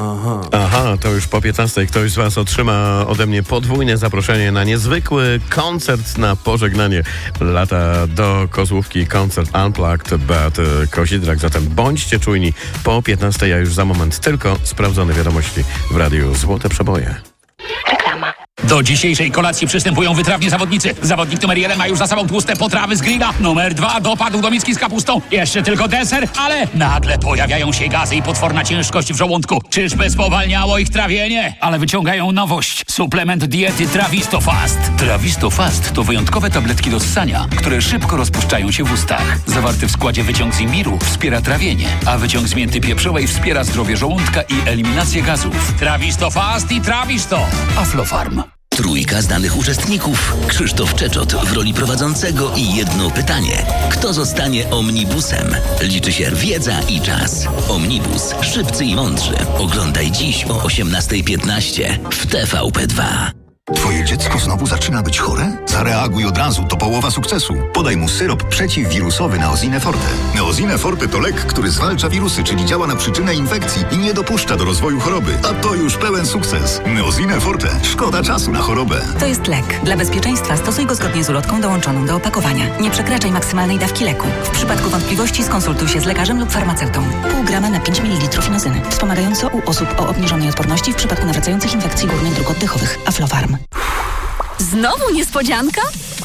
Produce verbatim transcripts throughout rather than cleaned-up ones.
Aha. Aha, to już po piętnastej ktoś z was otrzyma ode mnie podwójne zaproszenie na niezwykły koncert na pożegnanie lata do Kozłówki. Koncert Unplugged Beaty Kozidrak. Zatem bądźcie czujni po piętnastej, a już za moment tylko sprawdzone wiadomości w radiu Złote Przeboje. Reklama. Do dzisiejszej kolacji przystępują wytrawni zawodnicy. Zawodnik numer jeden ma już za sobą tłuste potrawy z grilla. Numer dwa dopadł do miski z kapustą. Jeszcze tylko deser, ale nagle pojawiają się gazy i potworna ciężkość w żołądku. Czyżby spowalniało ich trawienie? Ale wyciągają nowość. Suplement diety Trawisto Fast. Trawisto Fast to wyjątkowe tabletki do ssania, które szybko rozpuszczają się w ustach. Zawarty w składzie wyciąg z imbiru wspiera trawienie, a wyciąg z mięty pieprzowej wspiera zdrowie żołądka i eliminację gazów. Trawisto Fast i Trawisto. Aflofarm. Trójka znanych uczestników. Krzysztof Czeczot w roli prowadzącego i jedno pytanie. Kto zostanie omnibusem? Liczy się wiedza i czas. Omnibus. Szybcy i mądrzy. Oglądaj dziś o osiemnasta piętnaście w T V P dwa. Twoje dziecko znowu zaczyna być chore? Zareaguj od razu, to połowa sukcesu. Podaj mu syrop przeciwwirusowy Neosine Forte. Neosine Forte to lek, który zwalcza wirusy, czyli działa na przyczynę infekcji i nie dopuszcza do rozwoju choroby. A to już pełen sukces. Neosine Forte. Szkoda czasu na chorobę. To jest lek. Dla bezpieczeństwa stosuj go zgodnie z ulotką dołączoną do opakowania. Nie przekraczaj maksymalnej dawki leku. W przypadku wątpliwości skonsultuj się z lekarzem lub farmaceutą. Pół grama na pięć mililitrów inozyny. Wspomagająco u osób o obniżonej odporności w przypadku nawracających infekcji górnych dróg oddechowych. Aflofarm. Znowu niespodzianka?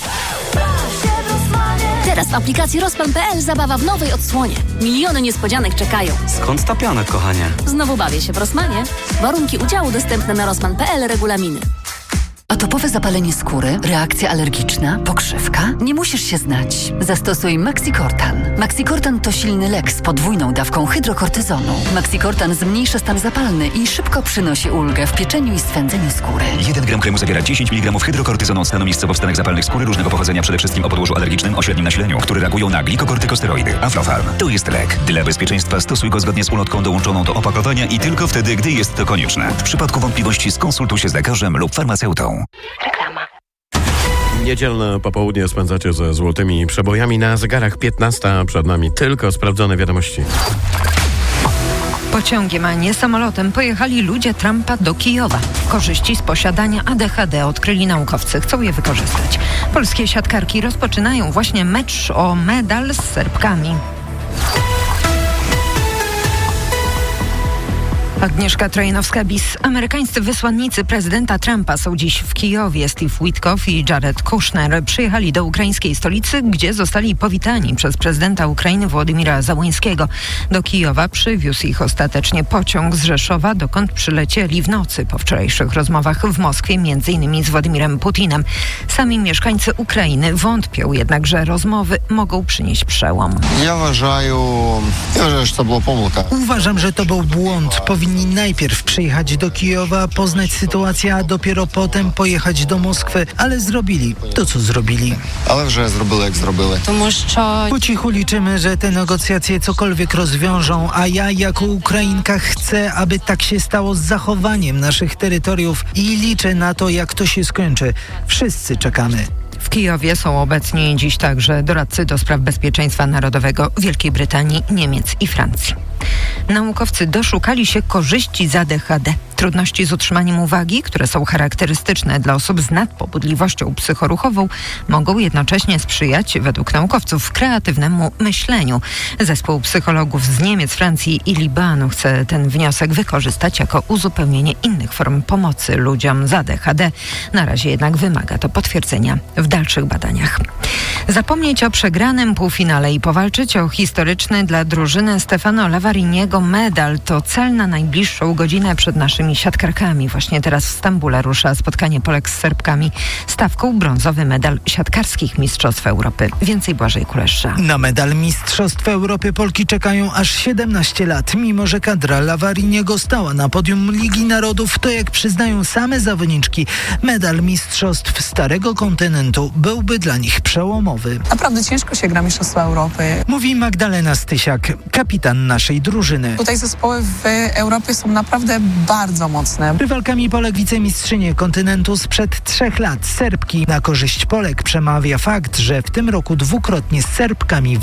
Teraz w aplikacji Rosman kropka p l zabawa w nowej odsłonie. Miliony niespodzianek czekają. Skąd ta piana, kochanie? Znowu bawię się w Rosmanie. Warunki udziału dostępne na rosman kropka p l, regulaminy. Atopowe zapalenie skóry, reakcja alergiczna, pokrzywka? Nie musisz się znać. Zastosuj Maxicortan. Maxicortan to silny lek z podwójną dawką hydrokortyzonu. Maxicortan zmniejsza stan zapalny i szybko przynosi ulgę w pieczeniu i swędzeniu skóry. jeden gram kremu zawiera dziesięć miligramów hydrokortyzonu, stanu miejscowo w stanach zapalnych skóry różnego pochodzenia, przede wszystkim o podłożu alergicznym o średnim nasileniu, które reagują na glikokortykosteroidy. Aflofarm. To jest lek. Dla bezpieczeństwa stosuj go zgodnie z ulotką dołączoną do opakowania i tylko wtedy, gdy jest to konieczne. W przypadku wątpliwości skonsultuj się z lekarzem lub farmaceutą. Reklama. Niedzielne popołudnie spędzacie ze Złotymi Przebojami. Na zegarach piętnasta, przed nami tylko sprawdzone wiadomości. Pociągiem, a nie samolotem pojechali ludzie Trumpa do Kijowa. Korzyści z posiadania A D H D odkryli naukowcy. Chcą je wykorzystać. Polskie siatkarki rozpoczynają właśnie mecz o medal z Serbkami. Agnieszka Trojanowska-Bis. Amerykańscy wysłannicy prezydenta Trumpa są dziś w Kijowie. Steve Witkoff i Jared Kushner przyjechali do ukraińskiej stolicy, gdzie zostali powitani przez prezydenta Ukrainy Władimira Zełenskiego. Do Kijowa przywiózł ich ostatecznie pociąg z Rzeszowa, dokąd przylecieli w nocy po wczorajszych rozmowach w Moskwie, między innymi z Władimirem Putinem. Sami mieszkańcy Ukrainy wątpią jednak, że rozmowy mogą przynieść przełom. Ja uważam, że to była pomyłka. Uważam, że to był błąd. Powinni najpierw przyjechać do Kijowa, poznać sytuację, a dopiero potem pojechać do Moskwy, ale zrobili to, co zrobili. Ale вже зробили, jak zrobili. Po cichu liczymy, że te negocjacje cokolwiek rozwiążą, a ja jako Ukrainka chcę, aby tak się stało z zachowaniem naszych terytoriów i liczę na to, jak to się skończy. Wszyscy czekamy. W Kijowie są obecni dziś także doradcy do spraw bezpieczeństwa narodowego Wielkiej Brytanii, Niemiec i Francji. Naukowcy doszukali się korzyści z A D H D. Trudności z utrzymaniem uwagi, które są charakterystyczne dla osób z nadpobudliwością psychoruchową, mogą jednocześnie sprzyjać, według naukowców, kreatywnemu myśleniu. Zespół psychologów z Niemiec, Francji i Libanu chce ten wniosek wykorzystać jako uzupełnienie innych form pomocy ludziom z A D H D. Na razie jednak wymaga to potwierdzenia w dalszych badaniach. Zapomnieć o przegranym półfinale i powalczyć o historyczny dla drużyny Stefano Lavariniego medal to cel na najbliższą godzinę przed naszymi siatkarkami. Właśnie teraz w Stambule rusza spotkanie Polek z Serbkami. Stawką brązowy medal siatkarskich Mistrzostw Europy. Więcej Błażej Kulesza. Na medal Mistrzostw Europy Polki czekają aż siedemnaście lat. Mimo że kadra Lavariniego stała na podium Ligi Narodów, to jak przyznają same zawodniczki, medal Mistrzostw Starego Kontynentu byłby dla nich przełomowy. Naprawdę ciężko się gra Mistrzostwa Europy. Mówi Magdalena Stysiak, kapitan naszej drużyny. Tutaj zespoły w Europie są naprawdę bardzo mocne. Rywalkami Polek wicemistrzynie kontynentu sprzed trzech lat Serbki. Na korzyść Polek przemawia fakt, że w tym roku dwukrotnie z Serbkami